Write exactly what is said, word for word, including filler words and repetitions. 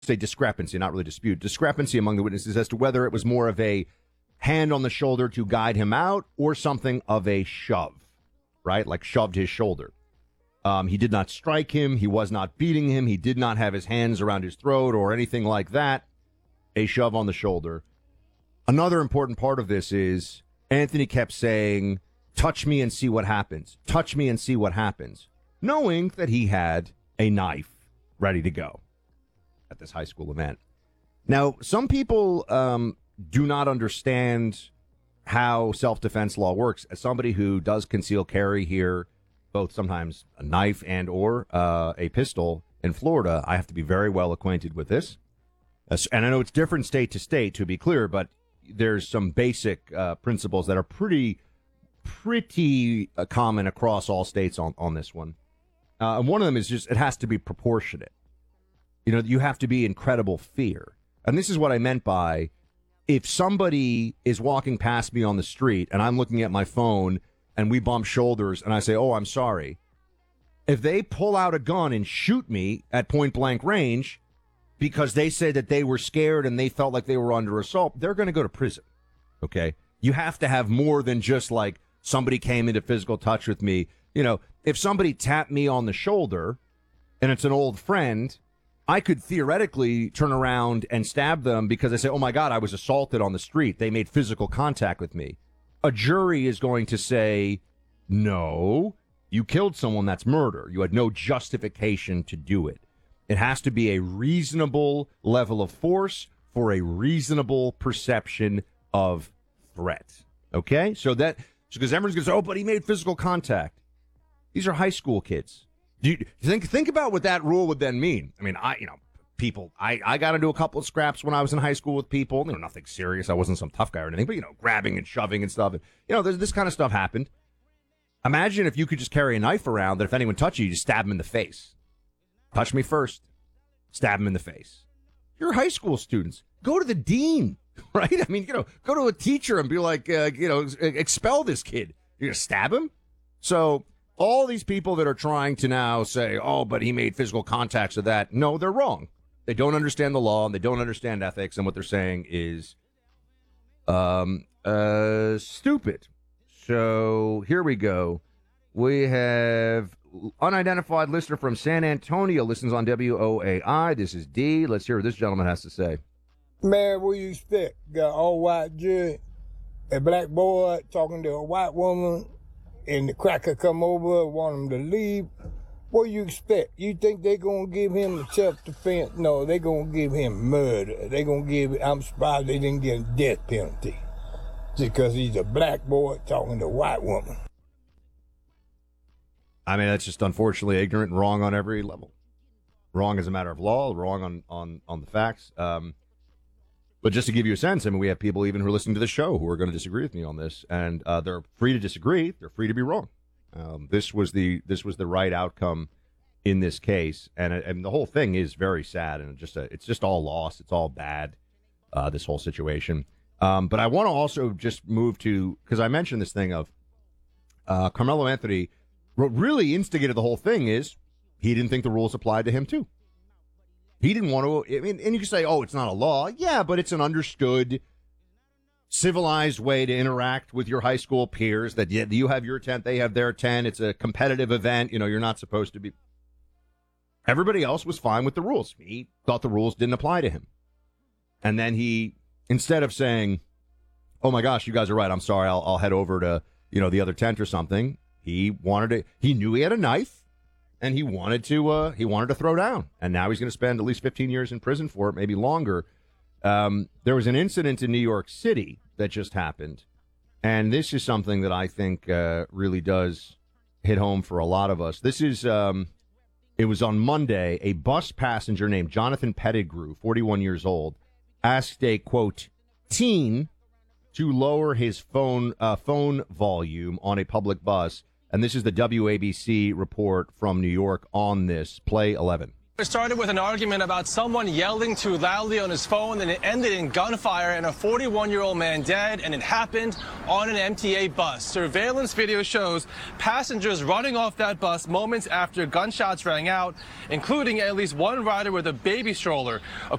say discrepancy, not really dispute, discrepancy among the witnesses as to whether it was more of a hand on the shoulder to guide him out or something of a shove, right? Like shoved his shoulder. Um, he did not strike him. He was not beating him. He did not have his hands around his throat or anything like that. A shove on the shoulder. Another important part of this is Anthony kept saying, touch me and see what happens. Touch me and see what happens. Knowing that he had a knife ready to go at this high school event. Now, some people um, do not understand how self-defense law works. As somebody who does conceal carry here, both sometimes a knife and or uh, a pistol in Florida, I have to be very well acquainted with this. And I know it's different state to state, to be clear, but there's some basic uh, principles that are pretty, pretty uh, common across all states on, on this one. Uh, and one of them is just it has to be proportionate. You know, you have to be incredible fear. And this is what I meant by if somebody is walking past me on the street and I'm looking at my phone and we bump shoulders and I say, oh, I'm sorry. If they pull out a gun and shoot me at point blank range because they said that they were scared and they felt like they were under assault, they're going to go to prison. Okay? You have to have more than just like somebody came into physical touch with me. You know, if somebody tapped me on the shoulder and it's an old friend, I could theoretically turn around and stab them because I say, oh, my God, I was assaulted on the street. They made physical contact with me. A jury is going to say, no, you killed someone. That's murder. You had no justification to do it. It has to be a reasonable level of force for a reasonable perception of threat. Okay? So that, because everyone's going to say, oh, but he made physical contact. These are high school kids. Do you think think about what that rule would then mean? I mean, I you know, people, I, I got into a couple of scraps when I was in high school with people. You know, nothing serious. I wasn't some tough guy or anything, but, you know, grabbing and shoving and stuff. And, you know, this, this kind of stuff happened. Imagine if you could just carry a knife around that if anyone touched you, you just stab them in the face. Touch me first. Stab them in the face. You're high school students. Go to the dean, right? I mean, you know, go to a teacher and be like, uh, you know, expel this kid. You're going to stab him? So all these people that are trying to now say, oh, but he made physical contacts of that. No, they're wrong. They don't understand the law and they don't understand ethics. And what they're saying is um, uh, stupid. So here we go. We have unidentified listener from San Antonio listens on W O A I. This is D. Let's hear what this gentleman has to say. Man, what do you expect? Got an all-white judge, a black boy talking to a white woman, and the cracker come over, want him to leave. What do you expect? You think they going to give him a self-defense? No, they going to give him murder. They going to give, I'm surprised they didn't get a death penalty. Just because he's a black boy talking to a white woman. I mean, that's just unfortunately ignorant and wrong on every level. Wrong as a matter of law, wrong on, on, on the facts. Um, but just to give you a sense, I mean, we have people even who are listening to the show who are going to disagree with me on this, and uh, they're free to disagree. They're free to be wrong. Um, this was the this was the right outcome in this case, and and the whole thing is very sad, and just a, it's just all lost. It's all bad. Uh, this whole situation. Um, but I want to also just move to, because I mentioned this thing of uh, Carmelo Anthony. What really instigated the whole thing is he didn't think the rules applied to him too. He didn't want to. I mean, and you can say, "Oh, it's not a law." Yeah, but it's an understood, civilized way to interact with your high school peers. That you have your tent, they have their tent. It's a competitive event. You know, you're not supposed to be. Everybody else was fine with the rules. He thought the rules didn't apply to him, and then he, instead of saying, "Oh my gosh, you guys are right. I'm sorry. I'll, I'll head over to you know the other tent or something." He wanted to. He knew he had a knife, and he wanted to. Uh, he wanted to throw down, and now he's going to spend at least fifteen years in prison for it, maybe longer. Um, there was an incident in New York City that just happened, and this is something that I think uh, really does hit home for a lot of us. This is. Um, it was on Monday. A bus passenger named Jonathan Pettigrew, forty-one years old, asked a quote teen to lower his phone uh, phone volume on a public bus. And this is the W A B C report from New York on this. Play eleven. It started with an argument about someone yelling too loudly on his phone, and it ended in gunfire and a forty-one-year-old man dead, and it happened on an M T A bus. Surveillance video shows passengers running off that bus moments after gunshots rang out, including at least one rider with a baby stroller.